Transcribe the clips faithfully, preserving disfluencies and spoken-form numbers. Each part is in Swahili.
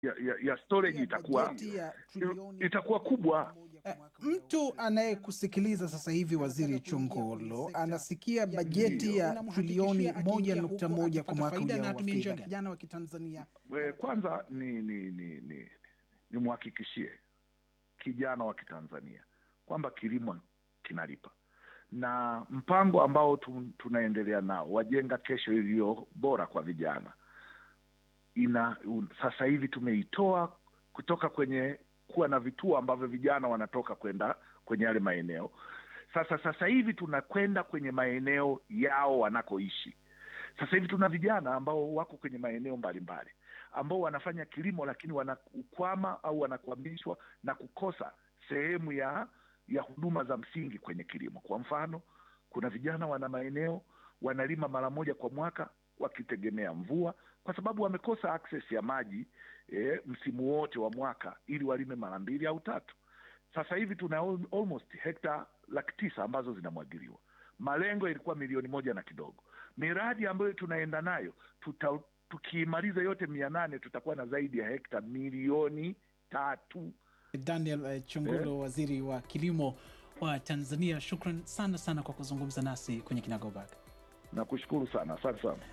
ya, ya, ya storage itakuwa itakuwa kubwa. Uh, mtu anayekusikiliza sasa hivi, Waziri Chongolo, anasikia bajeti ya trilioni moja nukta moja kwa mwaka ujao wa fedha. Kijana wa Kitanzania, Kwanza ni ni ni ni nimhakikishie kijana wa Kitanzania kwamba kilimo kinalipa, na mpango ambao tun, tunaendelea nao wajenga kesho iliyo bora kwa vijana ina un, sasa hivi tumeitoa kutoka kwenye kuwa na vituo ambavyo vijana wanatoka kwenda kwenye yale maeneo. Sasa sasa hivi tunakwenda kwenye maeneo yao wanakoishi. Sasa hivi tuna vijana ambao wako kwenye maeneo mbalimbali ambao wanafanya kilimo, lakini wanakwama au wanakwamishwa na kukosa sehemu ya ya huduma za msingi kwenye kilimo. Kwa mfano, kuna vijana wana maeneo wanalima mara moja kwa mwaka wakitegemea mvua, kwa sababu wamekosa access ya maji eh, msimu wote wa mwaka ili walime mara mbili au tatu. Sasa hivi tuna almost hekta laki tisa ambazo zinamwagiliwa. Malengo ilikuwa milioni moja na kidogo. Miradi ambayo tunaenda nayo tuta, tukiimaliza yote mia nane tutakuwa na zaidi ya hekta milioni tatu. Daniel uh, Chongolo, eh, waziri wa kilimo wa Tanzania, shukran sana sana kwa kuzungumza nasi kwenye Kinagaubaga. Nakushukuru sana, asante sana.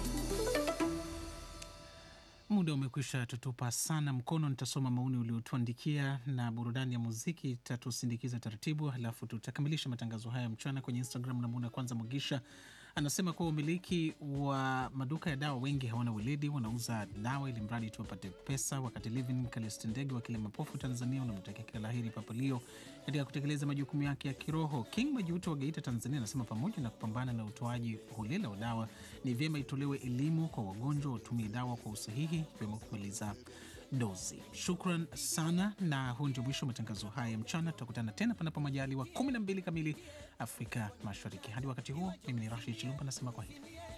Muda umekwisha tutupa sana mkono. Nitasoma maoni uliotuandikia na burudani ya muziki itatusindikiza taratibu, halafu tutakamilisha matangazo haya mchana. Kwenye Instagram na muona kwanza Mugisha anasema kwa umiliki wa maduka ya dawa wengi hawana weledi, wanauza dawa ili mradi tu wapate pesa. Wakati Livin Kalistendege wa kile Mapofu Tanzania unamtakia kila laheri Papa Leo katika kutekeleza majukumu yake ya kiroho. King Majuto wa Geita Tanzania anasema pamoja na kupambana na utoaji holela wa dawa, ni vyema itolewe elimu kwa wagonjwa watumie dawa kwa usahihi, ikiwemo kumaliza dozi. Shukran sana, na huu ndio mwisho matangazo haya ya mchana. Tutakutana tena panapo majaliwa kumi na mbili kamili Afrika Mashariki. Hadi wakati huo, mimi ni Rashid Chilumba nasema kwa heri.